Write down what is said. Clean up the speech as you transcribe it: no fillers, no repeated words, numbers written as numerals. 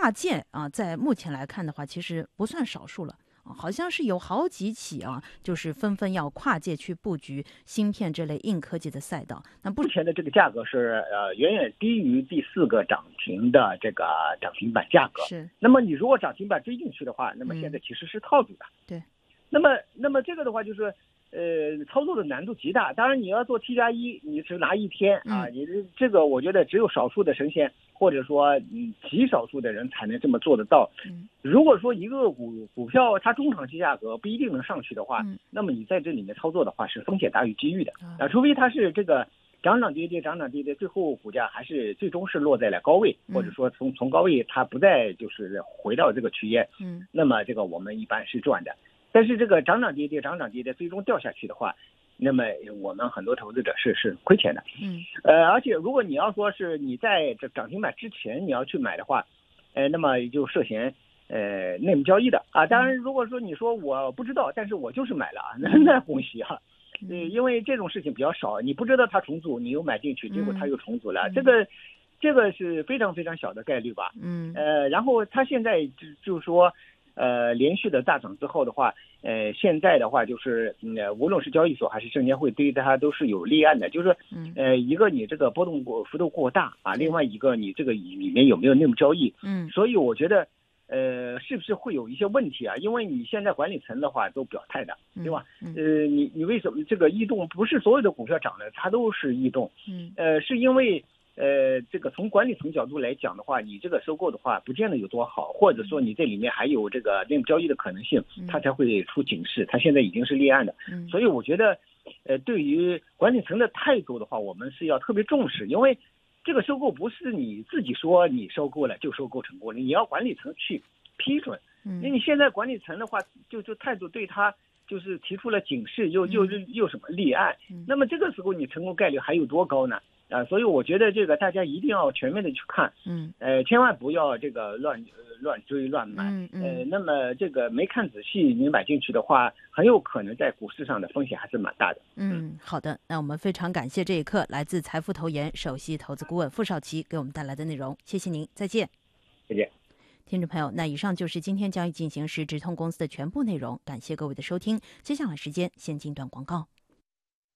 跨界啊，在目前来看的话，其实不算少数了。好像是有好几起啊，就是纷纷要跨界去布局芯片这类硬科技的赛道。那目前的这个价格是远远低于第4个涨停的这个涨停板价格。 是。 那么你如果涨停板追进去的话，那么现在其实是套住的。 对。 那么这个的话就是操作的难度极大。当然你要做 T+1，你只拿1天啊，你这个我觉得只有少数的神仙，或者说极少数的人才能这么做得到。如果说一个股票它中长期价格不一定能上去的话，那么你在这里面操作的话是风险大于机遇的啊，除非它是这个涨涨跌跌，最后股价还是最终是落在了高位，或者说从高位它不再就是回到这个区间，那么这个我们一般是赚的。但是这个涨涨跌跌，最终掉下去的话，那么我们很多投资者是亏钱的。而且如果你要说是你在这涨停板之前你要去买的话，那么就涉嫌内幕交易的啊。当然，如果说你说我不知道，但是我就是买了啊，那恭喜啊。因为这种事情比较少，你不知道它重组，你又买进去，结果它又重组了，这个是非常非常小的概率吧。然后它现在就是说。连续的大涨之后的话，现在的话就是，无论是交易所还是证监会对它都是有立案的，就是一个你这个波动幅度过大啊，另外一个你这个里面有没有内幕交易，所以我觉得，是不是会有一些问题啊？因为你现在管理层的话都表态的，对吧？你为什么这个异动不是所有的股票涨的它都是异动？是因为。这个从管理层角度来讲的话，你这个收购的话，不见得有多好，或者说你这里面还有这个内幕交易的可能性，它才会出警示。它现在已经是立案的，所以我觉得，对于管理层的态度的话，我们是要特别重视，因为这个收购不是你自己说你收购了就收购成功了，你要管理层去批准。那你现在管理层的话，就态度对他就是提出了警示，又什么立案，那么这个时候你成功概率还有多高呢？所以我觉得这个大家一定要全面的去看，千万不要这个乱追乱买，那么这个没看仔细你买进去的话，很有可能在股市上的风险还是蛮大的。 好的，那我们非常感谢这一刻来自财富投研首席投资顾问傅少奇给我们带来的内容，谢谢您，再见。 再见。 听众朋友，那以上就是今天交易进行时直通公司的全部内容，感谢各位的收听。接下来时间先进段广告。